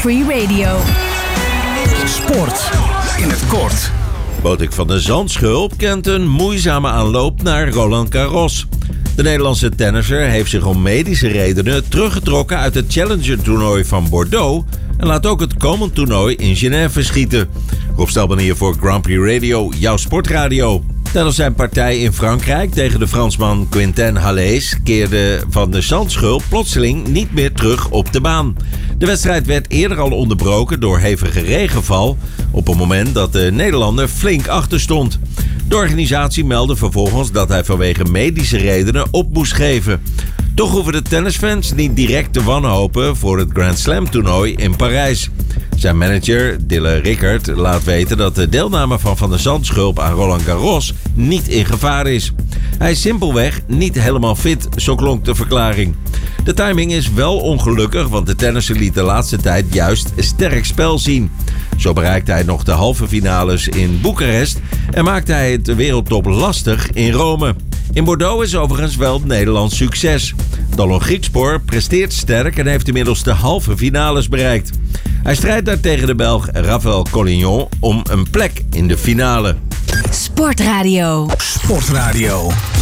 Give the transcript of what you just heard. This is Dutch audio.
Free Radio. Sport in het kort. Botik van de Zandschulp kent een moeizame aanloop naar Roland Garros. De Nederlandse tennisser heeft zich om medische redenen teruggetrokken uit het Challenger-toernooi van Bordeaux en laat ook het komend toernooi in Genève verschieten. Rob Stelman hier voor Grand Prix Radio, jouw sportradio. Tijdens zijn partij in Frankrijk tegen de Fransman Quentin Halys keerde Van de Zandschulp plotseling niet meer terug op de baan. De wedstrijd werd eerder al onderbroken door hevige regenval op een moment dat de Nederlander flink achter stond. De organisatie meldde vervolgens dat hij vanwege medische redenen op moest geven. Toch hoeven de tennisfans niet direct te wanhopen voor het Grand Slam toernooi in Parijs. Zijn manager, Dille Rickert, laat weten dat de deelname van Van de Zandschulp aan Roland Garros niet in gevaar is. Hij is simpelweg niet helemaal fit, zo klonk de verklaring. De timing is wel ongelukkig, want de tennisser liet de laatste tijd juist sterk spel zien. Zo bereikte hij nog de halve finales in Boekarest en maakte hij het de wereldtop lastig in Rome. In Bordeaux is overigens wel Nederlands succes. Dallon Griekspoor presteert sterk en heeft inmiddels de halve finales bereikt. Hij strijdt daar tegen de Belg Rafael Collignon om een plek in de finale. Sportradio. Sportradio.